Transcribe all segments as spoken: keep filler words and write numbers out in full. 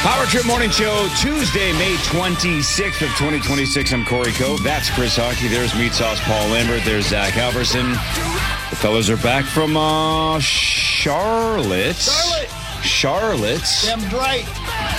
Power Trip Morning Show, Tuesday, May twenty-sixth of twenty twenty-six. I'm Corey Cove. That's Chris Hockey. There's Meat Sauce Paul Lambert. There's Zach Halverson. The fellas are back from uh, Charlotte. Charlotte. Charlotte. Damn right.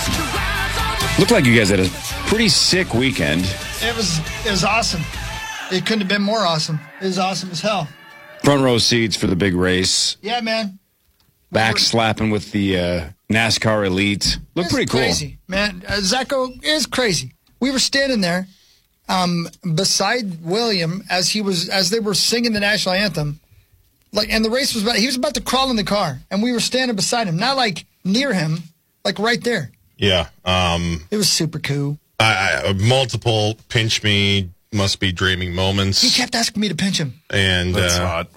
Looked like you guys had a pretty sick weekend. It was it was awesome. It couldn't have been more awesome. It was awesome as hell. Front row seats for the big race. Yeah, man. Back slapping with the uh, NASCAR Elite. Looked pretty cool. Crazy, man. Uh, Zacho is crazy. We were standing there um, beside William as he was as they were singing the national anthem. Like, and the race was about, he was about to crawl in the car, and we were standing beside him, not like near him, like right there. Yeah. Um, it was super cool. I, I, multiple pinch me, must be dreaming moments. He kept asking me to pinch him. And That's uh, hot.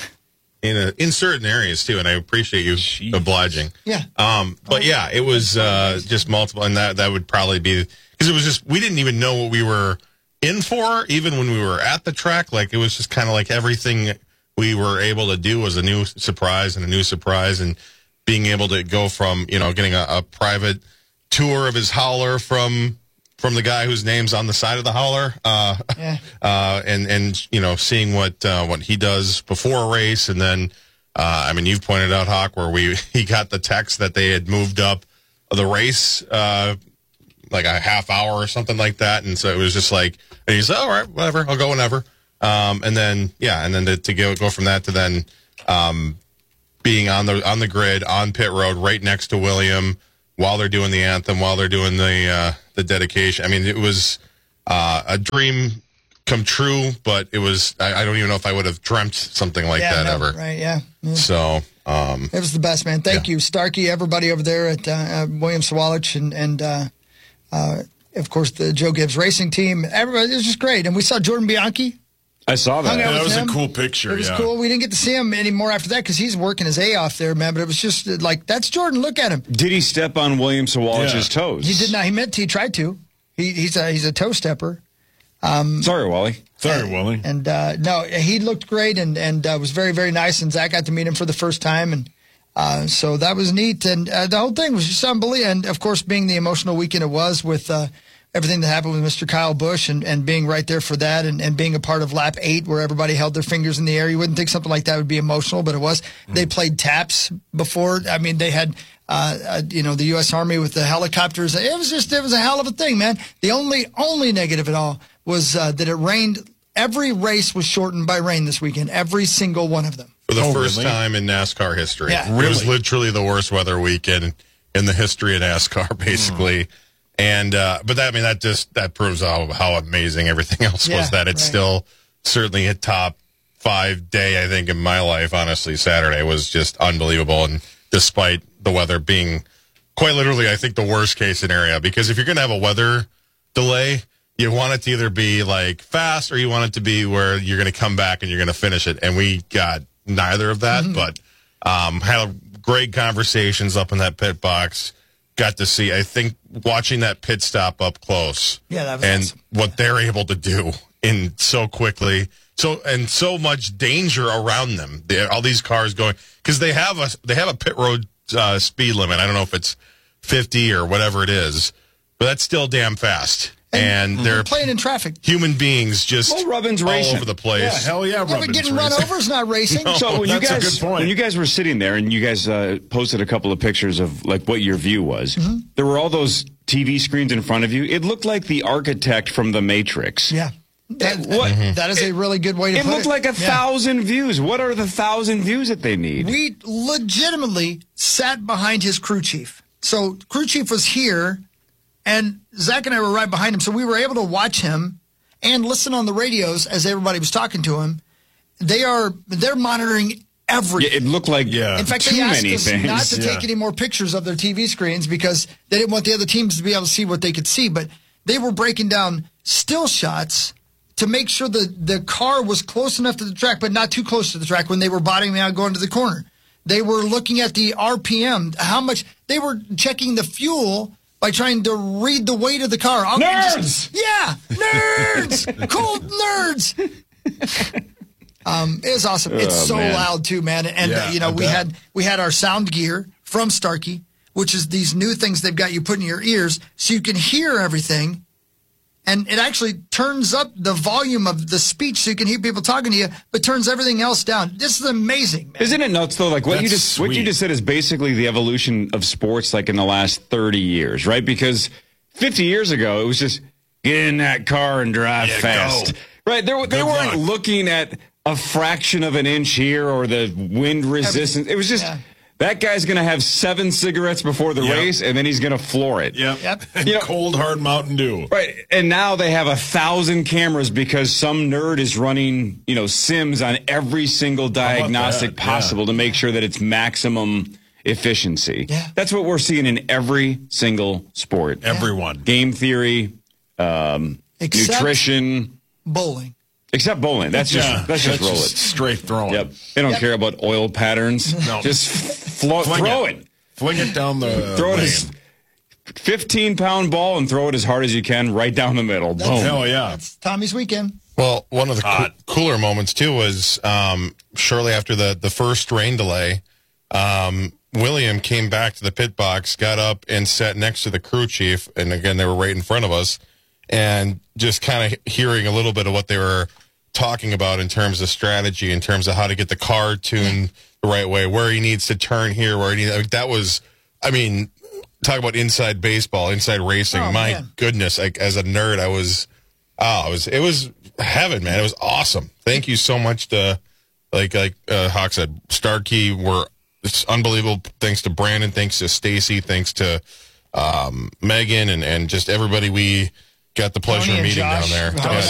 In a, in certain areas too, and I appreciate you Jeez. obliging. Yeah. Um, but yeah, it was uh, just multiple, and that that would probably be because it was just we didn't even know what we were in for, even when we were at the track. Like it was just kind of like everything we were able to do was a new surprise and a new surprise, and being able to go from you know getting a, a private tour of his hauler from. From the guy whose name's on the side of the hauler, uh, yeah. uh, and and you know seeing what uh, what he does before a race, and then uh, I mean you've pointed out Hawk where we he got the text that they had moved up the race uh, like a half hour or something like that, and so it was just like and he said all right whatever I'll go whenever, um, and then yeah and then to, to go go from that to then um, being on the on the grid on pit road right next to William. While they're doing the anthem, while they're doing the uh, the dedication, I mean, it was uh, a dream come true. But it was I, I don't even know if I would have dreamt something like yeah, that no, ever. Right? Yeah. yeah. So um, it was the best, man. Thank yeah. you, Starkey, everybody over there at uh, uh, William Sawalich, and and uh, uh, of course the Joe Gibbs Racing Team. Everybody, it was just great, and we saw Jordan Bianchi. I saw that. Yeah, that was him. a cool picture. It was yeah. cool. We didn't get to see him anymore after that because he's working his A off there, man. But it was just uh, like, that's Jordan. Look at him. Did he step on William Sawalich's Yeah. toes? He did not. He meant to. He tried to. He, he's a he's a toe stepper. Um, Sorry, Wally. Sorry, Wally. And uh, no, he looked great and and uh, was very very nice. And Zach got to meet him for the first time, and uh, so that was neat. And uh, the whole thing was just unbelievable. And of course, being the emotional weekend it was with. Uh, Everything that happened with Mister Kyle Busch and, and being right there for that and, and being a part of lap eight where everybody held their fingers in the air. You wouldn't think something like that would be emotional, but it was. Mm. They played taps before. I mean, they had, uh, uh, you know, the U S Army with the helicopters. It was just, it was a hell of a thing, man. The only, only negative at all was uh, that it rained. Every race was shortened by rain this weekend. Every single one of them. For the Oh, first really? time in NASCAR history. Yeah. It was Really? literally the worst weather weekend in the history of NASCAR, basically. Mm. And uh, but that I mean that just that proves how how amazing everything else Yeah, was. That it's right. still certainly a top five day I think in my life. Honestly, Saturday was just unbelievable, and despite the weather being quite literally, I think the worst case scenario. Because if you're going to have a weather delay, you want it to either be like fast or you want it to be where you're going to come back and you're going to finish it. And we got neither of that, mm-hmm. but um, had great conversations up in that pit box. Got to see, I think, watching that pit stop up close. Yeah, that was and awesome. what they're able to do in so quickly, so and so much danger around them. They, all these cars going because they have a they have a pit road uh, speed limit. I don't know if it's fifty or whatever it is, but that's still damn fast. And, and they're playing in traffic. Human beings just well, Rubbin's all racing. over the place. Yeah, hell yeah, Yeah, but Rubbin's getting run racing. over is not racing. No. So when you That's a guys good point. when you guys were sitting there and you guys uh, posted a couple of pictures of like what your view was, mm-hmm. there were all those T V screens in front of you. It looked like the architect from The Matrix. Yeah. That, what? Mm-hmm. that is a really good way to It put it. looked like a Yeah. thousand views. What are the thousand views that they need? We legitimately sat behind his crew chief. So crew chief was here, and Zach and I were right behind him. So we were able to watch him and listen on the radios as everybody was talking to him. They are they're monitoring everything. Yeah, it looked like Yeah. In fact, too they asked many us things. not to Yeah. take any more pictures of their T V screens because they didn't want the other teams to be able to see what they could see. But they were breaking down still shots to make sure the, the car was close enough to the track, but not too close to the track when they were bottoming out going to the corner. They were looking at the R P M, how much they were checking the fuel by trying to read the weight of the car. I'll Nerds! just- yeah, nerds, cool nerds. Um, it was awesome. It's Oh, so man. loud too, man. And Yeah, uh, you know, I we bet. had we had our sound gear from Starkey. which is these new things they've got you put in your ears so you can hear everything. And it actually turns up the volume of the speech so you can hear people talking to you, but turns everything else down. This is amazing, man. Isn't it nuts, though? Like what That's you just sweet. what you just said is basically the evolution of sports like in the last thirty years, right? Because fifty years ago, it was just get in that car and drive Yeah, fast. go. Right? They, they Good weren't luck. looking at a fraction of an inch here or the wind resistance. It was just... Yeah. That guy's going to have seven cigarettes before the Yep. race, and then he's going to floor it. Yep. Yep. And You know- cold, hard Mountain Dew. Right. And now they have a thousand cameras because some nerd is running, you know, sims on every single diagnostic that? possible Yeah. to make sure that it's maximum efficiency. Yeah. That's what we're seeing in every single sport. Everyone. Game theory, um, Except- nutrition, Bowling. except bowling. That's just Yeah, that's just that's roll just it. straight throwing. Yep. They don't Yep. care about oil patterns. No. Just float, Fling throw it. it. Fling it down the Throw it lane. as fifteen pound ball and throw it as hard as you can right down the middle. Boom. Hell yeah. It's Tommy's weekend. Well, one of the coo- Hot. cooler moments too was um, shortly after the the first rain delay. Um, William came back to the pit box, got up and sat next to the crew chief, and again they were right in front of us, and just kind of hearing a little bit of what they were talking about in terms of strategy, in terms of how to get the car tuned the right way, where he needs to turn here, where he needs. I mean, that was, I mean, talk about inside baseball, inside racing. Oh, My man. goodness, like as a nerd, I was, oh, it was, it was heaven, man. It was awesome. Thank you so much to, like, like uh, Hawk said, Starkey. Were it's unbelievable. Thanks to Brandon, thanks to Stacy, thanks to um, Megan, and and just everybody we got the pleasure Tony of and meeting Josh. down there. Oh, Yeah,